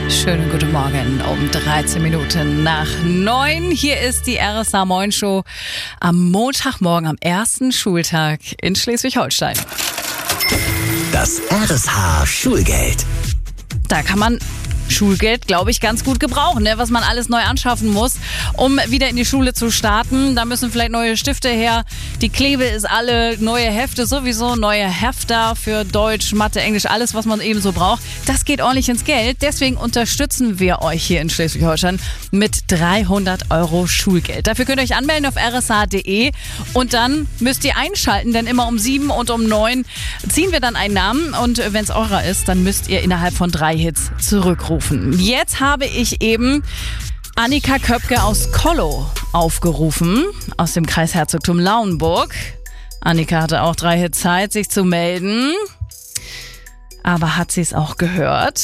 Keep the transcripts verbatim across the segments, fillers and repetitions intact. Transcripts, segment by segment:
Schönen guten Morgen um dreizehn Minuten nach neun. Hier ist die R S H Moin Show am Montagmorgen, am ersten Schultag in Schleswig-Holstein. Das R S H Schulgeld. Da kann man Schulgeld, glaube ich, ganz gut gebrauchen, ne? Was man alles neu anschaffen muss, um wieder in die Schule zu starten. Da müssen vielleicht neue Stifte her, die Klebe ist alle, neue Hefte sowieso, neue Hefter für Deutsch, Mathe, Englisch, alles, was man eben so braucht. Das geht ordentlich ins Geld. Deswegen unterstützen wir euch hier in Schleswig-Holstein mit dreihundert Euro Schulgeld. Dafür könnt ihr euch anmelden auf r s h punkt d e und dann müsst ihr einschalten, denn immer um sieben und um neun ziehen wir dann einen Namen und wenn es eurer ist, dann müsst ihr innerhalb von drei Hits zurückrufen. Jetzt habe ich eben Annika Köpke aus Kollow aufgerufen, aus dem Kreisherzogtum Lauenburg. Annika hatte auch drei Hits Zeit, sich zu melden. Aber hat sie es auch gehört?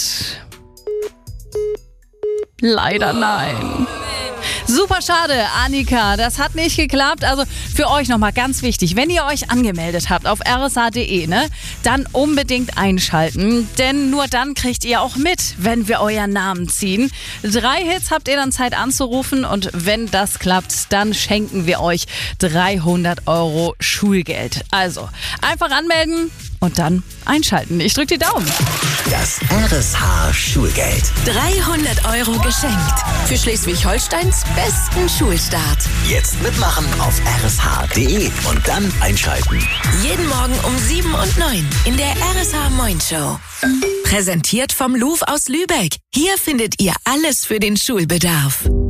Leider nein. Super schade, Annika, das hat nicht geklappt. Also für euch nochmal ganz wichtig, wenn ihr euch angemeldet habt auf r s h punkt d e, ne, dann unbedingt einschalten, denn nur dann kriegt ihr auch mit, wenn wir euren Namen ziehen. Drei Hits habt ihr dann Zeit anzurufen und wenn das klappt, dann schenken wir euch dreihundert Euro Schulgeld. Also einfach anmelden und dann einschalten. Ich drücke die Daumen. Das R S H Schulgeld. dreihundert Euro geschenkt für Schleswig-Holsteins besten Schulstart. Jetzt mitmachen auf r s h punkt d e und dann einschalten. Jeden Morgen um sieben und neun in der R S H Moin Show. Präsentiert vom Louvre aus Lübeck. Hier findet ihr alles für den Schulbedarf.